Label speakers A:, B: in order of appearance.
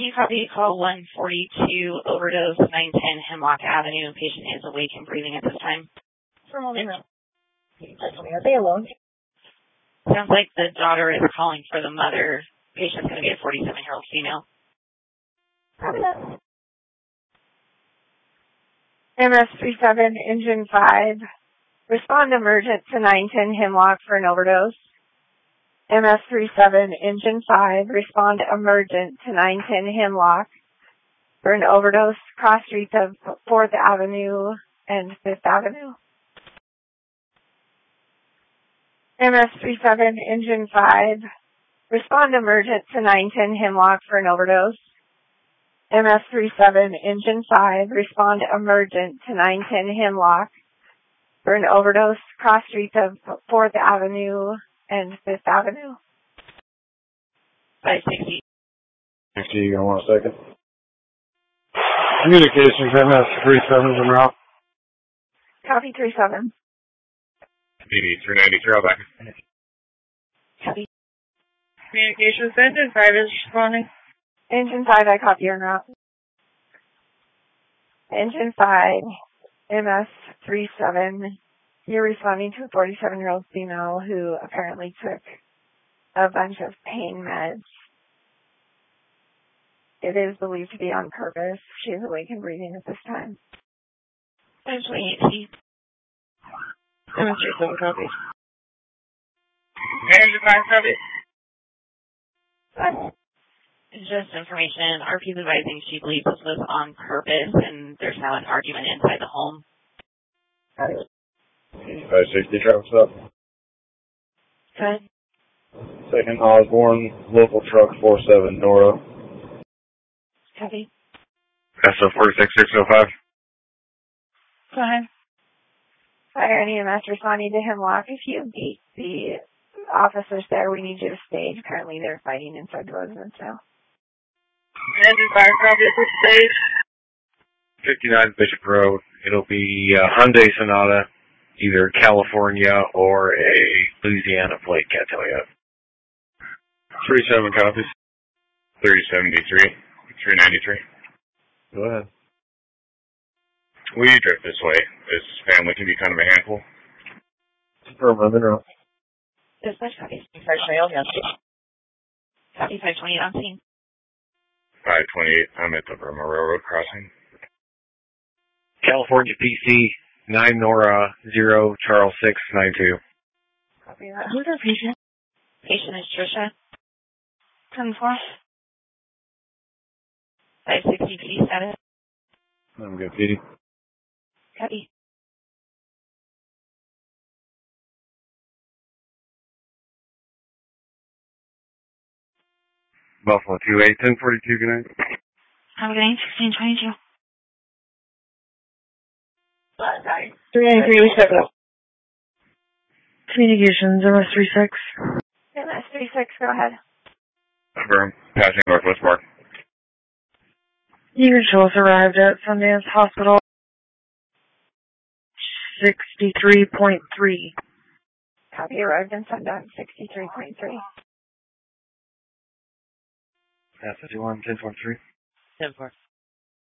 A: you copy call 142 overdose 910 Hemlock Avenue. Patient is awake and breathing at this time.
B: For a moment. Are they alone?
A: Sounds like the daughter is calling for the mother. Patient's going to be a 47-year-old female.
B: Copy that. MS-37, Engine 5. Respond emergent to 910 Hemlock for an overdose. MS-37, Engine 5. Respond emergent to 910 Hemlock for an overdose. Cross streets of 4th Avenue and 5th Avenue. MS-37, Engine 5. Respond emergent to 910 Hemlock for an overdose. MS-37, Engine 5. Respond emergent to 910 Hemlock for an overdose. Cross streets of 4th Avenue and 5th Avenue.
A: 560.
C: Actually, you got 1 second. Communications, MS-37 is en route.
B: Copy 37.
C: PD 393, I'll back.
A: Copy.
D: Communications, Engine 5 is responding.
B: Engine 5, I copy en route. Engine 5, MS-37. You're responding to a 47-year-old female who apparently took a bunch of pain meds. It is believed to be on purpose. She is awake and breathing at this time.
A: 528. MS-37 copy.
D: Engine 5 copy.
A: Just information. RP's advising she believes this was on purpose, and there's now an argument inside the home.
C: 560, Travis up.
A: Good.
C: Second Osborne, local truck 47 Nora.
A: Copy.
C: SO 46605.
D: Go ahead.
B: Fire and EMS responding to Hemlock. If you beat the officers there, we need you to stage. Currently, they're fighting inside the residence now.
D: Engine 5 copy at this stage.
C: 59 Bishop Road. It'll be Hyundai Sonata, either California or a Louisiana plate, can't tell you. 37 copies. 373. 393. Go ahead. We drift this way. This family can be kind of a handful. Confirm, I'm in route.
A: Dispatch copy.
D: 528 on scene.
A: Copy 528 on scene.
C: 528, I'm at the Burma Railroad crossing. California PC, 9 Nora, 0 Charles 692.
B: Copy that.
D: Who's our patient?
A: Patient is Trisha.
D: 10-4.
A: 560 PD status.
C: I'm good, PD.
A: Copy.
C: Buffalo 28, 1042, good night.
A: Have a good night, 1622.
D: 393, we step up. Communications, MS-36.
B: MS-36, go ahead.
C: Confirm, passing Northwest Park.
D: Eager Schultz arrived at Sundance Hospital. 63.3.
B: Copy arrived in Sundance, 63.3.
C: Pass 51, 1043.
A: 10-4.